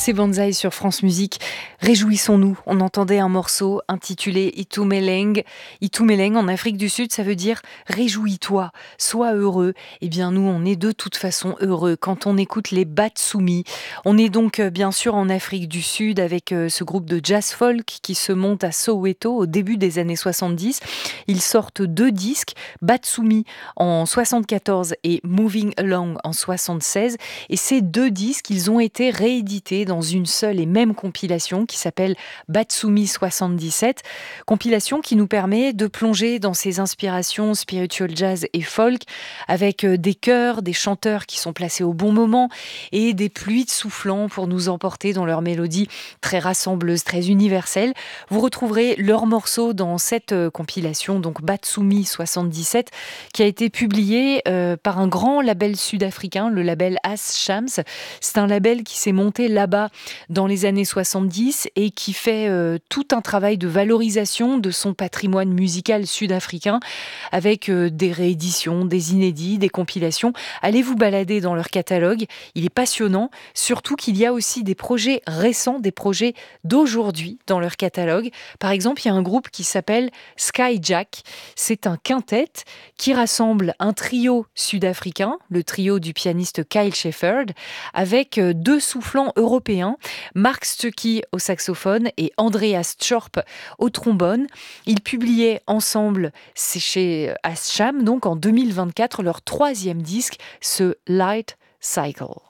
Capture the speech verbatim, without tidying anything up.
C'est Banzai sur France Musique. Réjouissons-nous. On entendait un morceau intitulé Itumeleng. Itumeleng en Afrique du Sud, ça veut dire réjouis-toi, sois heureux. Eh bien, nous, on est de toute façon heureux quand on écoute les Batsumi. On est donc euh, bien sûr en Afrique du Sud avec euh, ce groupe de jazz folk qui se monte à Soweto au début des années soixante-dix. Ils sortent deux disques, Batsumi en soixante-quatorze et Moving Along en soixante-seize. Et ces deux disques, ils ont été réédités dans une seule et même compilation qui s'appelle Batsumi soixante-dix-sept, compilation qui nous permet de plonger dans ses inspirations spiritual jazz et folk avec des chœurs, des chanteurs qui sont placés au bon moment et des pluies de soufflants pour nous emporter dans leurs mélodies très rassembleuses, très universelles. Vous retrouverez leurs morceaux dans cette compilation, donc Batsumi soixante-dix-sept, qui a été publiée euh, par un grand label sud-africain, le label As Shams. C'est un label qui s'est monté là-bas dans les années soixante-dix et qui fait euh, tout un travail de valorisation de son patrimoine musical sud-africain avec euh, des rééditions, des inédits, des compilations. Allez vous balader dans leur catalogue, il est passionnant, surtout qu'il y a aussi des projets récents, des projets d'aujourd'hui dans leur catalogue. Par exemple, il y a un groupe qui s'appelle Skyjack. C'est un quintet qui rassemble un trio sud-africain, le trio du pianiste Kyle Shepherd, avec deux soufflants européens, Mark Stuckey au saxophone et Andreas Tjorp au trombone. Ils publiaient ensemble, c'est chez Asham, donc en deux mille vingt-quatre, leur troisième disque, ce Light Cycle.